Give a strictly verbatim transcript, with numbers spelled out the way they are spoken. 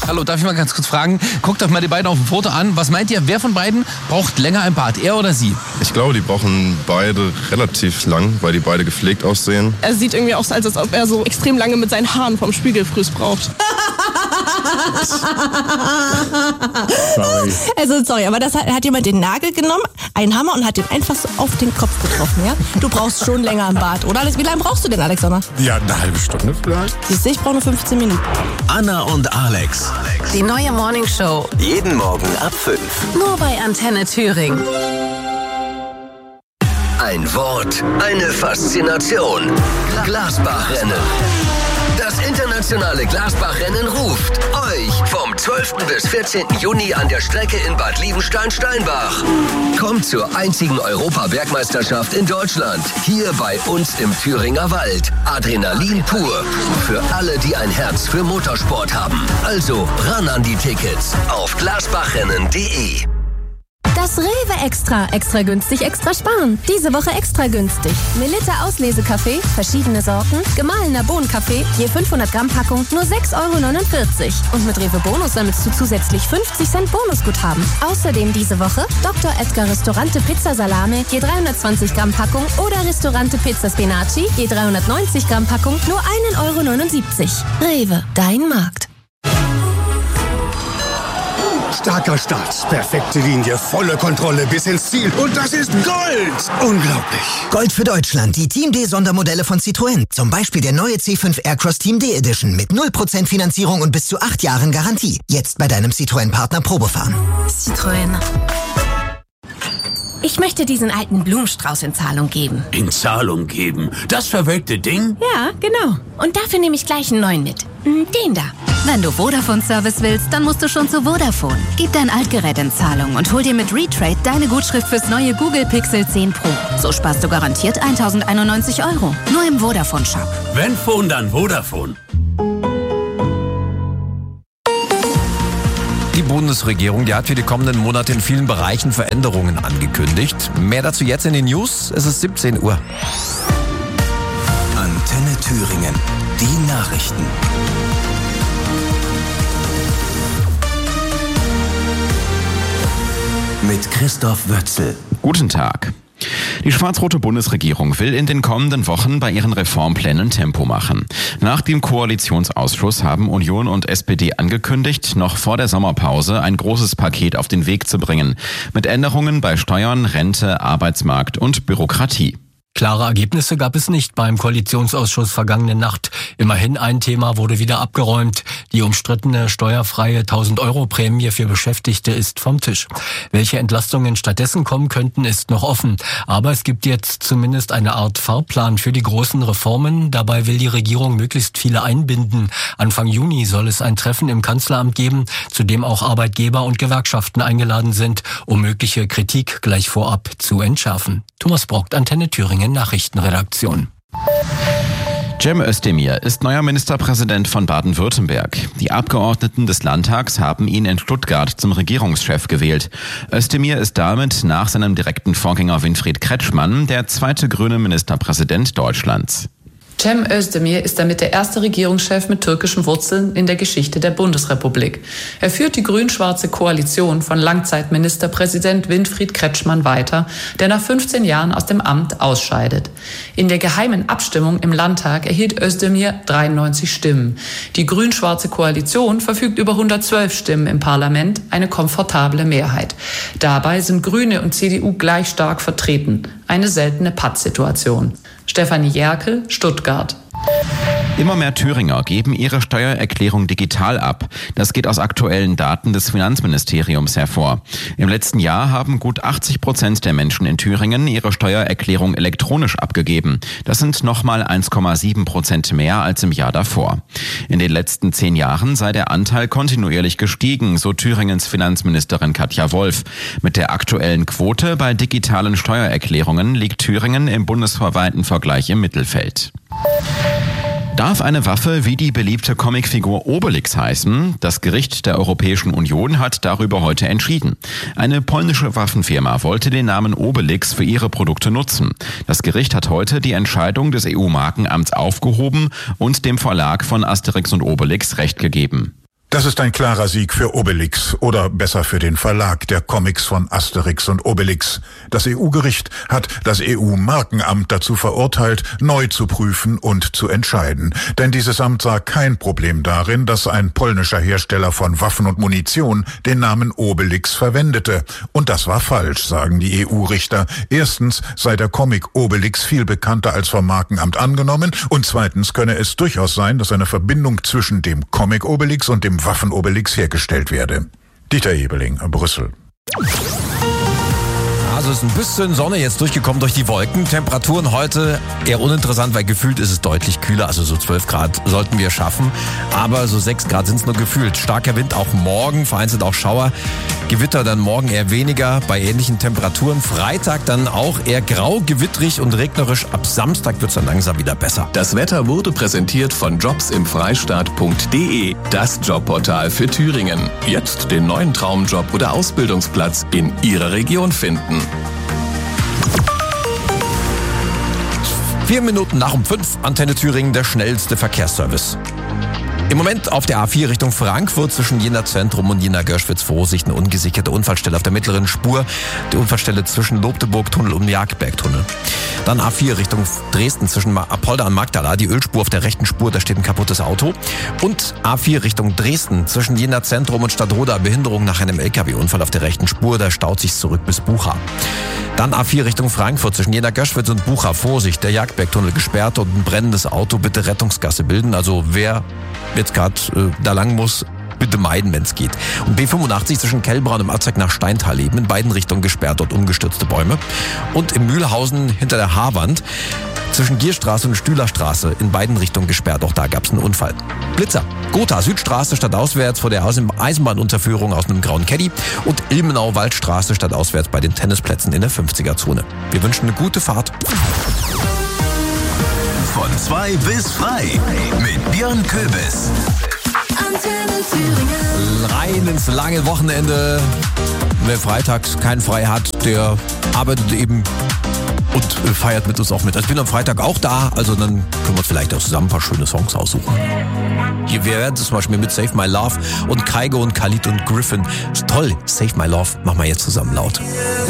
Hallo, darf ich mal ganz kurz fragen? Guckt euch mal die beiden auf dem Foto an. Was meint ihr, wer von beiden braucht länger im Bad, er oder sie? Ich glaube, die brauchen beide relativ lang, weil die beide gepflegt aussehen. Er sieht irgendwie aus, als ob er so extrem lange mit seinen Haaren vom Spiegelfriss braucht. Sorry. Also sorry, aber das hat, hat jemand den Nagel genommen, einen Hammer und hat den einfach so auf den Kopf getroffen, ja? Du brauchst schon länger im Bad, oder? Wie lange brauchst du denn, Alexander? Ja, eine halbe Stunde vielleicht. Siehst du, ich brauche nur fünfzehn Minuten. Anna und Alex. Die neue Morningshow. Jeden Morgen ab fünf. Nur bei Antenne Thüringen. Ein Wort, eine Faszination. Glasbachrennen. Das internationale Glasbachrennen ruft euch vom zwölften bis vierzehnten Juni an der Strecke in Bad Liebenstein-Steinbach. Kommt zur einzigen Europa-Bergmeisterschaft in Deutschland. Hier bei uns im Thüringer Wald. Adrenalin pur. Für alle, die ein Herz für Motorsport haben. Also ran an die Tickets auf glasbachrennen punkt de. Das Rewe Extra. Extra günstig, extra sparen. Diese Woche extra günstig. Melitta Auslesekaffee, verschiedene Sorten, gemahlener Bohnenkaffee, je fünfhundert Gramm Packung, nur sechs Euro neunundvierzig. Und mit Rewe Bonus sammelst du zusätzlich fünfzig Cent Bonusguthaben. Außerdem diese Woche Doktor Edgar Restaurante Pizza Salame, je dreihundertzwanzig Gramm Packung oder Restaurante Pizza Spinaci, je dreihundertneunzig Gramm Packung, nur ein Euro neunundsiebzig. Rewe, dein Markt. Starker Start, perfekte Linie, volle Kontrolle bis ins Ziel. Und das ist Gold! Unglaublich. Gold für Deutschland, die Team D Sondermodelle von Citroën. Zum Beispiel der neue C fünf Aircross Team D Edition mit null Prozent Finanzierung und bis zu acht Jahren Garantie. Jetzt bei deinem Citroën-Partner Probefahren. Citroën. Ich möchte diesen alten Blumenstrauß in Zahlung geben. In Zahlung geben? Das verwelkte Ding? Ja, genau. Und dafür nehme ich gleich einen neuen mit. Den da. Wenn du Vodafone-Service willst, dann musst du schon zu Vodafone. Gib dein Altgerät in Zahlung und hol dir mit Retrade deine Gutschrift fürs neue Google Pixel zehn Pro. So sparst du garantiert eintausendeinundneunzig Euro. Nur im Vodafone-Shop. Wenn Phone, dann Vodafone. Die Bundesregierung, die hat für die kommenden Monate in vielen Bereichen Veränderungen angekündigt. Mehr dazu jetzt in den News. Es ist siebzehn Uhr. Antenne Thüringen. Die Nachrichten. Mit Christoph Wötzel. Guten Tag. Die schwarz-rote Bundesregierung will in den kommenden Wochen bei ihren Reformplänen Tempo machen. Nach dem Koalitionsausschuss haben Union und S P D angekündigt, noch vor der Sommerpause ein großes Paket auf den Weg zu bringen. Mit Änderungen bei Steuern, Rente, Arbeitsmarkt und Bürokratie. Klare Ergebnisse gab es nicht beim Koalitionsausschuss vergangene Nacht. Immerhin ein Thema wurde wieder abgeräumt. Die umstrittene steuerfreie tausend-Euro-Prämie für Beschäftigte ist vom Tisch. Welche Entlastungen stattdessen kommen könnten, ist noch offen. Aber es gibt jetzt zumindest eine Art Fahrplan für die großen Reformen. Dabei will die Regierung möglichst viele einbinden. Anfang Juni soll es ein Treffen im Kanzleramt geben, zu dem auch Arbeitgeber und Gewerkschaften eingeladen sind, um mögliche Kritik gleich vorab zu entschärfen. Thomas Brockt, Antenne Thüringen. Nachrichtenredaktion. Cem Özdemir ist neuer Ministerpräsident von Baden-Württemberg. Die Abgeordneten des Landtags haben ihn in Stuttgart zum Regierungschef gewählt. Özdemir ist damit nach seinem direkten Vorgänger Winfried Kretschmann der zweite grüne Ministerpräsident Deutschlands. Cem Özdemir ist damit der erste Regierungschef mit türkischen Wurzeln in der Geschichte der Bundesrepublik. Er führt die grün-schwarze Koalition von Langzeitministerpräsident Winfried Kretschmann weiter, der nach fünfzehn Jahren aus dem Amt ausscheidet. In der geheimen Abstimmung im Landtag erhielt Özdemir dreiundneunzig Stimmen. Die grün-schwarze Koalition verfügt über hundertzwölf Stimmen im Parlament, eine komfortable Mehrheit. Dabei sind Grüne und C D U gleich stark vertreten. Eine seltene Pattsituation. Stefanie Jerkel, Stuttgart. Immer mehr Thüringer geben ihre Steuererklärung digital ab. Das geht aus aktuellen Daten des Finanzministeriums hervor. Im letzten Jahr haben gut achtzig Prozent der Menschen in Thüringen ihre Steuererklärung elektronisch abgegeben. Das sind nochmal eins Komma sieben Prozent mehr als im Jahr davor. In den letzten zehn Jahren sei der Anteil kontinuierlich gestiegen, so Thüringens Finanzministerin Katja Wolf. Mit der aktuellen Quote bei digitalen Steuererklärungen liegt Thüringen im bundesweiten Vergleich im Mittelfeld. Darf eine Waffe wie die beliebte Comicfigur Obelix heißen? Das Gericht der Europäischen Union hat darüber heute entschieden. Eine polnische Waffenfirma wollte den Namen Obelix für ihre Produkte nutzen. Das Gericht hat heute die Entscheidung des E U-Markenamts aufgehoben und dem Verlag von Asterix und Obelix Recht gegeben. Das ist ein klarer Sieg für Obelix oder besser für den Verlag der Comics von Asterix und Obelix. Das E U-Gericht hat das E U-Markenamt dazu verurteilt, neu zu prüfen und zu entscheiden. Denn dieses Amt sah kein Problem darin, dass ein polnischer Hersteller von Waffen und Munition den Namen Obelix verwendete. Und das war falsch, sagen die E U-Richter. Erstens sei der Comic Obelix viel bekannter als vom Markenamt angenommen und zweitens könne es durchaus sein, dass eine Verbindung zwischen dem Comic Obelix und dem Waffen Obelix hergestellt werde. Dieter Ebeling, Brüssel. Also es ist ein bisschen Sonne jetzt durchgekommen durch die Wolken. Temperaturen heute eher uninteressant, weil gefühlt ist es deutlich kühler. Also so zwölf Grad sollten wir schaffen. Aber so sechs Grad sind es nur gefühlt. Starker Wind auch morgen, vereinzelt auch Schauer. Gewitter dann morgen eher weniger bei ähnlichen Temperaturen. Freitag dann auch eher grau, gewittrig und regnerisch. Ab Samstag wird es dann langsam wieder besser. Das Wetter wurde präsentiert von jobs im freistaat punkt de, das Jobportal für Thüringen. Jetzt den neuen Traumjob oder Ausbildungsplatz in Ihrer Region finden. Vier Minuten nach um fünf, Antenne Thüringen, der schnellste Verkehrsservice. Im Moment auf der A vier Richtung Frankfurt zwischen Jena Zentrum und Jena Görschwitz Vorsicht, eine ungesicherte Unfallstelle auf der mittleren Spur. Die Unfallstelle zwischen Lobdeburg-Tunnel und Jagdberg-Tunnel. Dann A vier Richtung Dresden zwischen Apolda und Magdala, die Ölspur auf der rechten Spur, da steht ein kaputtes Auto. Und A vier Richtung Dresden zwischen Jena Zentrum und Stadtroda, Behinderung nach einem L K W-Unfall auf der rechten Spur, da staut sich zurück bis Bucha. Dann A vier Richtung Frankfurt zwischen Jena Görschwitz und Bucha, Vorsicht, der Jagdberg-Tunnel gesperrt und ein brennendes Auto, bitte Rettungsgasse bilden. Also wer jetzt gerade äh, da lang muss, bitte meiden, wenn es geht. Und B fünfundachtzig zwischen Kellbraun und Atzek nach Steintal leben, in beiden Richtungen gesperrt, dort umgestürzte Bäume. Und im Mühlhausen hinter der Haarwand zwischen Gierstraße und Stühlerstraße in beiden Richtungen gesperrt, auch da gab es einen Unfall. Blitzer, Gotha, Südstraße stadtauswärts vor der Eisenbahnunterführung aus einem grauen Caddy und Ilmenau, Waldstraße stadtauswärts bei den Tennisplätzen in der fünfziger-Zone. Wir wünschen eine gute Fahrt. Von zwei bis frei mit Björn Köbis. Rein ins lange Wochenende. Wer freitags keinen frei hat, der arbeitet eben und feiert mit uns auch mit. Also ich bin am Freitag auch da, also dann können wir uns vielleicht auch zusammen ein paar schöne Songs aussuchen. Hier werden es zum Beispiel mit Save My Love und Kaigo und Khalid und Griffin. Ist toll, Save My Love machen wir jetzt zusammen laut.